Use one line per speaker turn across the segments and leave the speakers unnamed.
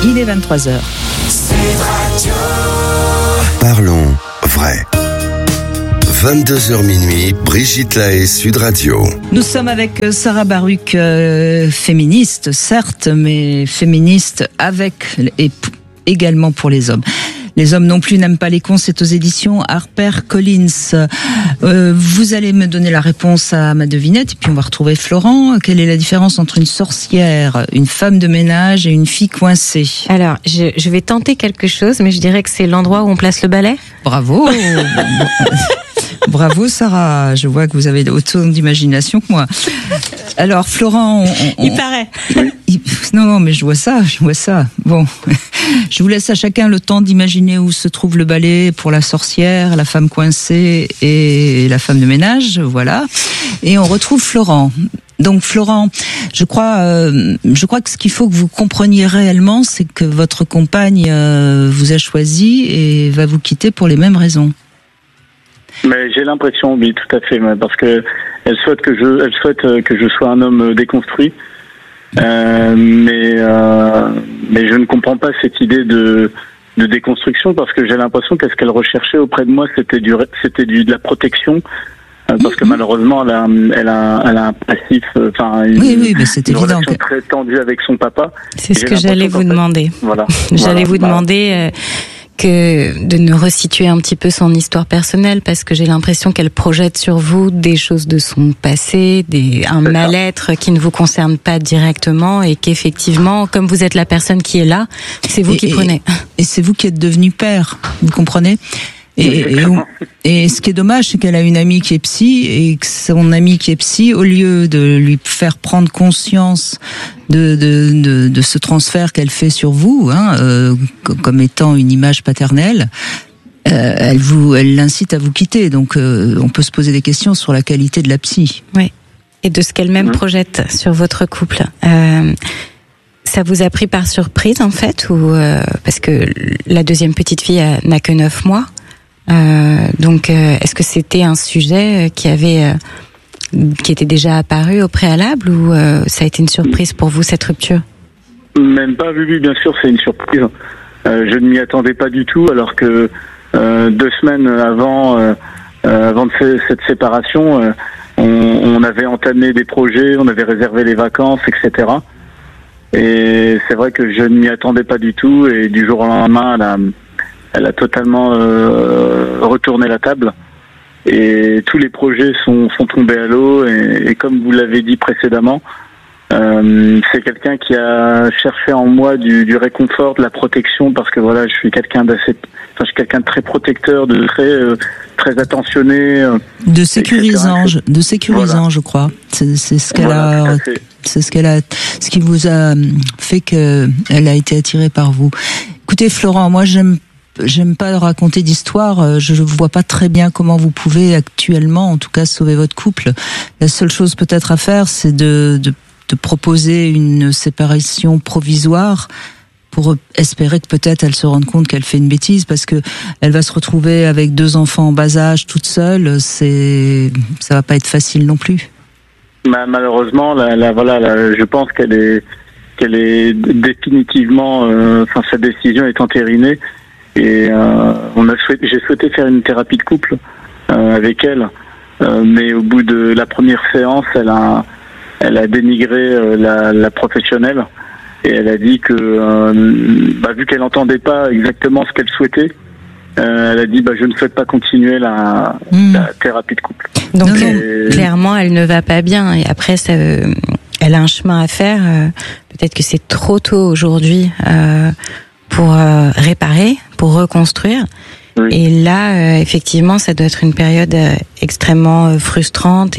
Il est 23h.
Parlons vrai. 22h minuit, Brigitte Lahaie, Sud Radio.
Nous sommes avec Sarah Baruch, féministe, certes, mais féministe avec et également pour les hommes. Les hommes non plus n'aiment pas les cons, c'est aux éditions HarperCollins. Vous allez me donner la réponse à ma devinette, et puis on va retrouver Florent. Quelle est la différence entre une sorcière, une femme de ménage et une fille coincée?
Alors, je vais tenter quelque chose, mais je dirais que c'est l'endroit où on place le balai.
Bravo. Bravo Sarah, je vois que vous avez autant d'imagination que moi. Alors Florent,
il paraît.
Non, mais je vois ça. Bon, je vous laisse à chacun le temps d'imaginer où se trouve le balai pour la sorcière, la femme coincée et la femme de ménage, voilà. Et on retrouve Florent. Donc Florent, je crois que ce qu'il faut que vous compreniez réellement, c'est que votre compagne vous a choisi et va vous quitter pour les mêmes raisons.
Mais j'ai l'impression, oui, tout à fait, parce que elle souhaite que je sois un homme déconstruit, mais je ne comprends pas cette idée de déconstruction, parce que j'ai l'impression que ce qu'elle recherchait auprès de moi, c'était de la protection, parce que malheureusement elle a un passif,
oui, mais c'est
une
évident
relation très tendue avec son papa.
C'est ce que j'allais vous demander.
Voilà.
J'allais vous demander que de nous resituer un petit peu son histoire personnelle, parce que j'ai l'impression qu'elle projette sur vous des choses de son passé, un mal-être qui ne vous concerne pas directement, et qu'effectivement, comme vous êtes la personne qui est là, c'est vous qui prenez.
Et c'est vous qui êtes devenu père, vous comprenez ? Et ce qui est dommage, c'est qu'elle a une amie qui est psy, et que son amie qui est psy, au lieu de lui faire prendre conscience de ce transfert qu'elle fait sur vous, comme étant une image paternelle, elle l'incite à vous quitter. Donc, on peut se poser des questions sur la qualité de la psy.
Oui. Et de ce qu'elle-même projette sur votre couple. Ça vous a pris par surprise, en fait, ou parce que la deuxième petite fille n'a que 9 mois. Donc, est-ce que c'était un sujet qui était déjà apparu au préalable, ou ça a été une surprise pour vous, cette rupture?
Même pas, oui, bien sûr, c'est une surprise. Je ne m'y attendais pas du tout, alors que 2 semaines avant de cette séparation, on avait entamé des projets, on avait réservé les vacances, etc. Et c'est vrai que je ne m'y attendais pas du tout, et du jour au lendemain, elle a totalement retourné la table, et tous les projets sont tombés à l'eau, et comme vous l'avez dit précédemment, c'est quelqu'un qui a cherché en moi du réconfort, de la protection, parce que voilà, je suis quelqu'un de très protecteur, de très attentionné,
de sécurisant, voilà. Je crois. C'est ce qu'elle a. C'est ce qui vous a fait qu'elle a été attirée par vous. Écoutez, Florent, moi j'aime pas raconter d'histoire. Je vois pas très bien comment vous pouvez actuellement, en tout cas, sauver votre couple. La seule chose peut-être à faire, c'est de proposer une séparation provisoire, pour espérer que peut-être elle se rende compte qu'elle fait une bêtise, parce que elle va se retrouver avec 2 enfants en bas âge, toute seule. Ça va pas être facile non plus.
Malheureusement, je pense qu'elle est définitivement, sa décision est entérinée. Et j'ai souhaité faire une thérapie de couple avec elle, mais au bout de la première séance, elle a dénigré la professionnelle, et elle a dit que vu qu'elle n'entendait pas exactement ce qu'elle souhaitait, elle a dit je ne souhaite pas continuer la thérapie de couple.
Donc clairement, elle ne va pas bien, et après elle a un chemin à faire. Peut-être que c'est trop tôt aujourd'hui pour réparer, pour reconstruire. Oui. Et là, effectivement, ça doit être une période extrêmement frustrante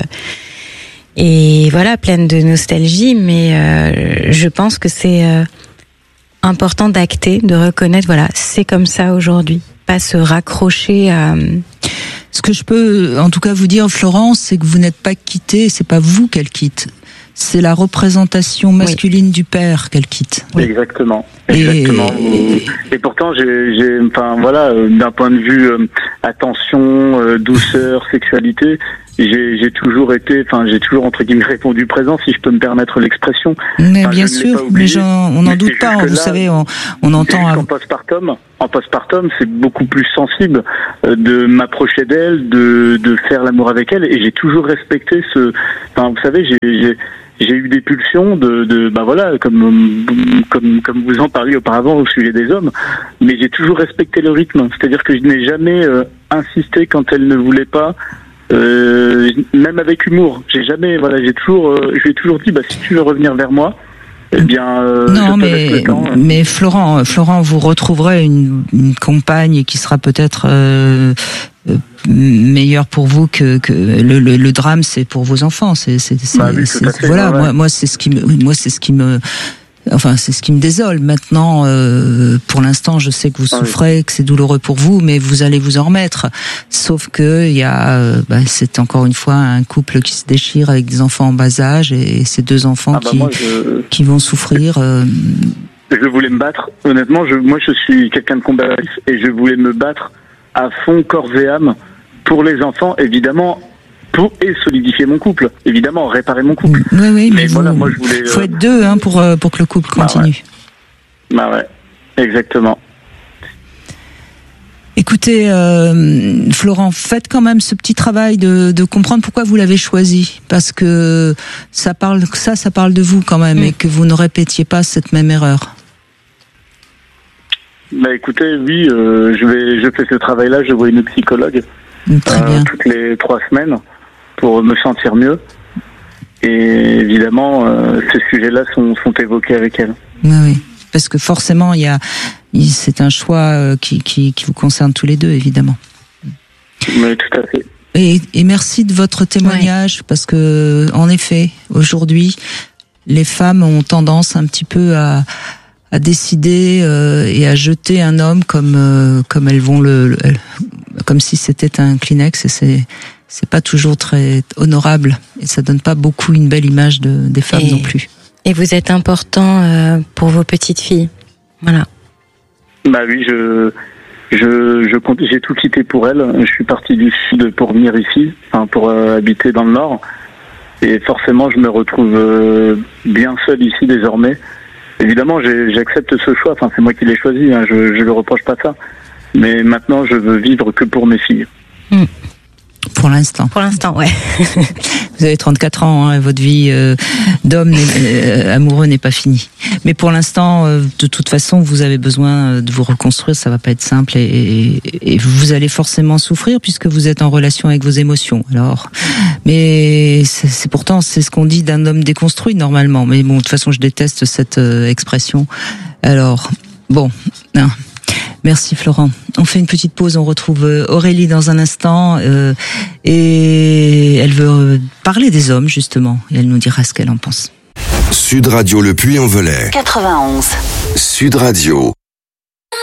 et voilà, pleine de nostalgie. Mais je pense que c'est important d'acter, de reconnaître, voilà, c'est comme ça aujourd'hui. Pas se raccrocher à...
Ce que je peux, en tout cas, vous dire, Florence, c'est que vous n'êtes pas quittée, c'est pas vous qu'elle quitte. C'est la représentation masculine du père qu'elle quitte.
Oui. Exactement. Et pourtant, d'un point de vue attention, douceur, sexualité, j'ai toujours entre guillemets répondu présent, si je peux me permettre l'expression.
Mais bien sûr, les gens, on n'en doute pas. Vous savez, on entend.
En postpartum, c'est beaucoup plus sensible de m'approcher d'elle, de faire l'amour avec elle, et j'ai toujours respecté vous savez, j'ai eu des pulsions comme vous en parliez auparavant au sujet des hommes, mais j'ai toujours respecté le rythme. C'est-à-dire que je n'ai jamais insisté quand elle ne voulait pas. Même avec humour, je lui ai toujours dit, si tu veux revenir vers moi, eh bien,
non, mais Florent, vous retrouverez une compagne qui sera peut-être meilleure pour vous que le drame, c'est pour vos enfants. Moi, c'est ce qui me désole. Maintenant, pour l'instant, je sais que vous souffrez, que c'est douloureux pour vous, mais vous allez vous en remettre. Sauf que c'est encore une fois un couple qui se déchire avec des enfants en bas âge et ces deux enfants qui vont souffrir.
Je voulais me battre. Honnêtement, je suis quelqu'un de combatif et je voulais me battre à fond, corps et âme pour les enfants, évidemment. Et solidifier mon couple, évidemment, réparer mon couple.
Oui, mais moi je voulais. Faut être deux, pour que le couple continue.
Ouais, exactement.
Écoutez, Florent, faites quand même ce petit travail de comprendre pourquoi vous l'avez choisi, parce que ça parle de vous quand même, et que vous ne répétiez pas cette même erreur.
Écoutez, oui, je fais ce travail-là, je vois une psychologue.
Très bien.
Toutes les 3 semaines. Pour me sentir mieux. Et évidemment, ces sujets-là sont évoqués avec elle.
Oui, parce que forcément, c'est un choix qui vous concerne tous les deux, évidemment.
Oui, tout à fait.
Et merci de votre témoignage, parce que, en effet, aujourd'hui, les femmes ont tendance un petit peu à décider et à jeter un homme comme elles vont comme si c'était un Kleenex, et c'est pas toujours très honorable, et ça donne pas beaucoup une belle image des femmes non plus.
Et vous êtes important pour vos petites filles, voilà.
Oui, j'ai tout quitté pour elles. Je suis parti du sud pour venir ici, pour habiter dans le nord, et forcément je me retrouve bien seul ici désormais. Évidemment, j'accepte ce choix. C'est moi qui l'ai choisi. Je le reproche pas ça. Mais maintenant, je veux vivre que pour mes filles.
Pour l'instant.
Pour l'instant, ouais.
Vous avez 34 ans, et votre vie d'homme amoureux n'est pas finie. Mais pour l'instant, de toute façon, vous avez besoin de vous reconstruire. Ça va pas être simple, et vous allez forcément souffrir puisque vous êtes en relation avec vos émotions. Alors, mais c'est pourtant ce qu'on dit d'un homme déconstruit normalement. Mais bon, de toute façon, je déteste cette expression. Alors, bon. Non. Merci Florent. On fait une petite pause, on retrouve Aurélie dans un instant et elle veut parler des hommes justement, et elle nous dira ce qu'elle en pense.
Sud Radio Le Puy-en-Velay
91.
Sud Radio.